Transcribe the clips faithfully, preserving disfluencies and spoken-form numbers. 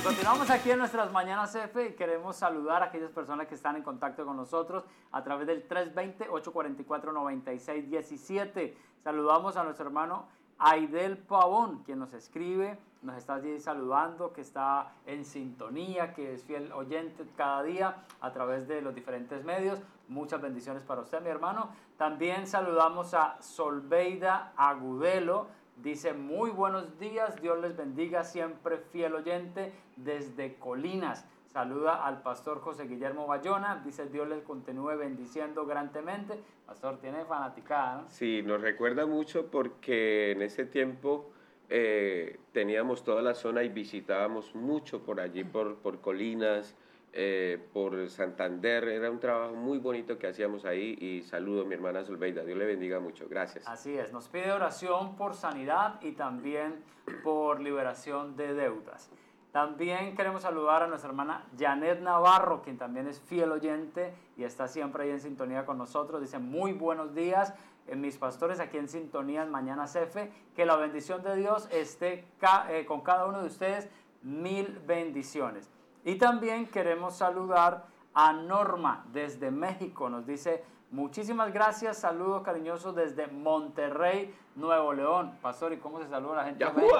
Continuamos aquí en nuestras Mañanas F y queremos saludar a aquellas personas que están en contacto con nosotros a través del tres dos cero, ocho cuatro cuatro, nueve seis uno siete. Saludamos a nuestro hermano Aidel Pavón, quien nos escribe, nos está allí saludando, que está en sintonía, que es fiel oyente cada día a través de los diferentes medios. Muchas bendiciones para usted, mi hermano. También saludamos a Solveida Agudelo. Dice, muy buenos días, Dios les bendiga, siempre fiel oyente desde Colinas. Saluda al pastor José Guillermo Bayona, dice, Dios les continúe bendiciendo grandemente. Pastor, tiene fanaticada, ¿no? Sí, nos recuerda mucho porque en ese tiempo eh, teníamos toda la zona y visitábamos mucho por allí, por, por Colinas, eh, por Santander. Era un trabajo muy bonito que hacíamos ahí y saludo a mi hermana Solveida. Dios le bendiga mucho. Gracias. Así es, nos pide oración por sanidad y también por liberación de deudas. También queremos saludar a nuestra hermana Janet Navarro, quien también es fiel oyente y está siempre ahí en sintonía con nosotros. Dice, muy buenos días, eh, mis pastores aquí en sintonía en Mañanas F. Que la bendición de Dios esté ca eh, con cada uno de ustedes. Mil bendiciones. Y también queremos saludar a Norma desde México. Nos dice, muchísimas gracias, saludos cariñosos desde Monterrey, Nuevo León. Pastor, ¿y cómo se saluda la gente de México?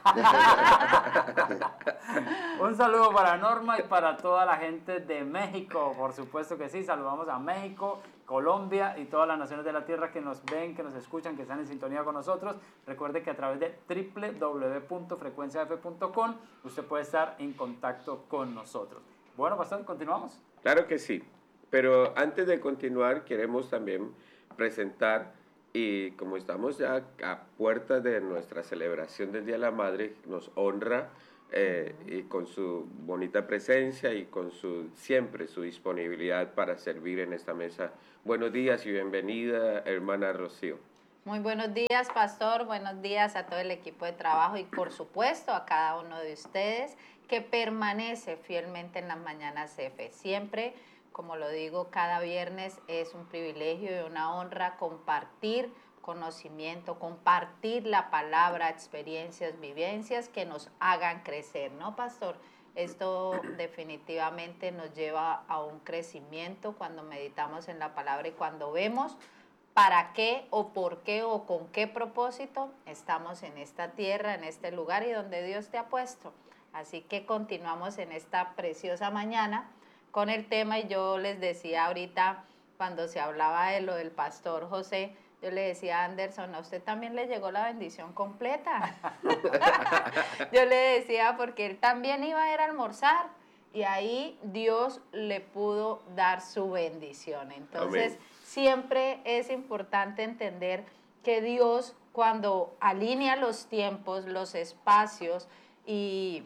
Un saludo para Norma y para toda la gente de México, por supuesto que sí. Saludamos a México, Colombia y todas las naciones de la tierra que nos ven, que nos escuchan, que están en sintonía con nosotros. Recuerde que a través de doble u doble u doble u punto frecuencia f punto com usted puede estar en contacto con nosotros. Bueno, pastor, ¿continuamos? Claro que sí, pero antes de continuar queremos también presentar, y como estamos ya a puertas de nuestra celebración del Día de la Madre, nos honra eh, y con su bonita presencia y con su siempre su disponibilidad para servir en esta mesa. Buenos días y bienvenida, hermana Rocío. Muy buenos días, pastor, buenos días a todo el equipo de trabajo y por supuesto a cada uno de ustedes que permanece fielmente en las Mañanas F. Siempre, como lo digo, cada viernes es un privilegio y una honra compartir conocimiento, compartir la palabra, experiencias, vivencias que nos hagan crecer, ¿no, pastor? Esto definitivamente nos lleva a un crecimiento cuando meditamos en la palabra y cuando vemos para qué o por qué o con qué propósito estamos en esta tierra, en este lugar y donde Dios te ha puesto. Así que continuamos en esta preciosa mañana con el tema, y yo les decía ahorita cuando se hablaba de lo del pastor José, yo le decía a Anderson, a usted también le llegó la bendición completa. Yo le decía porque él también iba a ir a almorzar y ahí Dios le pudo dar su bendición. Entonces, amén. Siempre es importante entender que Dios, cuando alinea los tiempos, los espacios y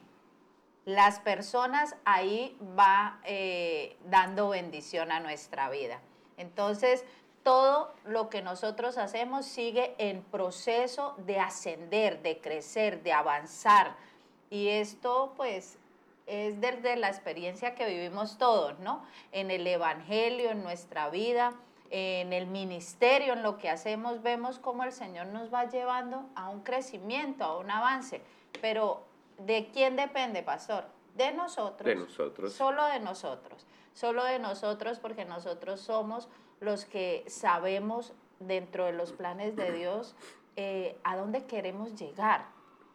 las personas, ahí va eh, dando bendición a nuestra vida. Entonces, todo lo que nosotros hacemos sigue en proceso de ascender, de crecer, de avanzar. Y esto, pues, es desde la experiencia que vivimos todos, ¿no? En el evangelio, en nuestra vida, en el ministerio, en lo que hacemos, vemos cómo el Señor nos va llevando a un crecimiento, a un avance. Pero, ¿de quién depende, pastor? De nosotros. De nosotros. Solo de nosotros. Solo de nosotros, porque nosotros somos los que sabemos dentro de los planes de Dios eh, a dónde queremos llegar.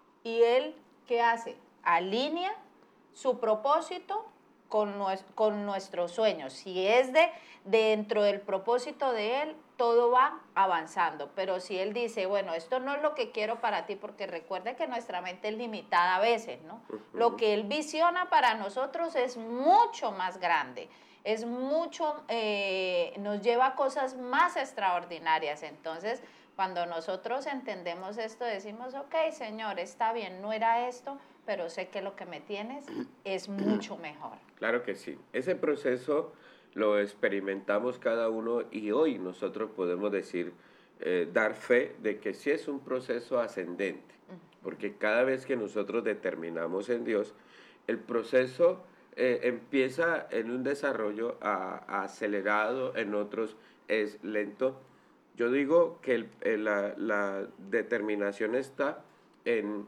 Y Él, ¿qué hace? Alinea su propósito con, nues- con nuestros sueños. Si es de dentro del propósito de Él, todo va avanzando. Pero si Él dice, bueno, esto no es lo que quiero para ti, porque recuerde que nuestra mente es limitada a veces, ¿no? Uh-huh. Lo que Él visiona para nosotros es mucho más grande, es mucho, eh, nos lleva a cosas más extraordinarias. Entonces, cuando nosotros entendemos esto, decimos, ok, Señor, está bien, no era esto, pero sé que lo que me tienes es mucho mejor. Claro que sí. Ese proceso lo experimentamos cada uno y hoy nosotros podemos decir, eh, dar fe de que sí es un proceso ascendente, porque cada vez que nosotros determinamos en Dios, el proceso eh, empieza en un desarrollo a, a acelerado, en otros es lento. Yo digo que el, la, la determinación está en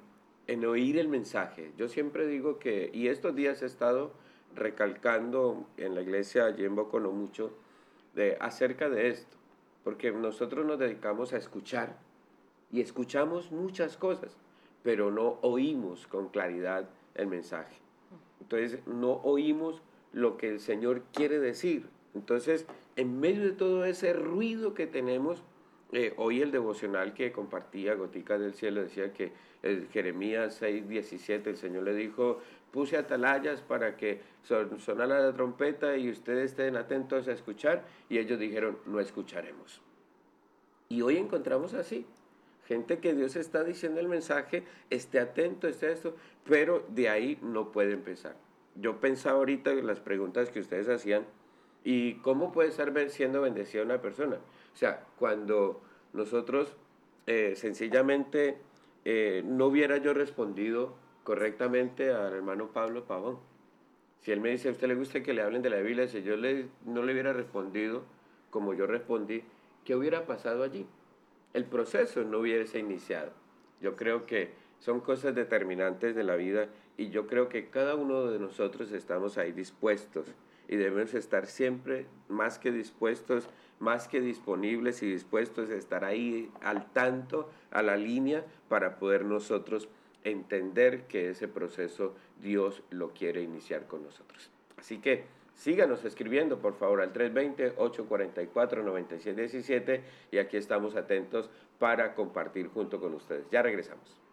en oír el mensaje. Yo siempre digo que, y estos días he estado recalcando en la iglesia allí en Bocono mucho, de, acerca de esto, porque nosotros nos dedicamos a escuchar, y escuchamos muchas cosas, pero no oímos con claridad el mensaje. Entonces, no oímos lo que el Señor quiere decir. Entonces, en medio de todo ese ruido que tenemos, eh, hoy el devocional que compartía Gotica del Cielo decía que en Jeremías seis diecisiete el Señor le dijo, puse atalayas para que son, sonara la trompeta y ustedes estén atentos a escuchar, y ellos dijeron, no escucharemos. Y hoy encontramos así, gente que Dios está diciendo el mensaje, esté atento, esté esto, pero de ahí no puede empezar. Yo pensaba ahorita en las preguntas que ustedes hacían, ¿y cómo puede estar siendo bendecida una persona? O sea, cuando nosotros eh, sencillamente eh, no hubiera yo respondido correctamente al hermano Pablo Pavón. Si él me dice, ¿a usted le gusta que le hablen de la Biblia? Si yo le, no le hubiera respondido como yo respondí, ¿qué hubiera pasado allí? El proceso no hubiese iniciado. Yo creo que son cosas determinantes de la vida y yo creo que cada uno de nosotros estamos ahí dispuestos y debemos estar siempre más que dispuestos, más que disponibles y dispuestos a estar ahí al tanto, a la línea, para poder nosotros entender que ese proceso Dios lo quiere iniciar con nosotros. Así que síganos escribiendo, por favor, al tres veinte, ocho cuarenta y cuatro, noventa y seis diecisiete y aquí estamos atentos para compartir junto con ustedes. Ya regresamos.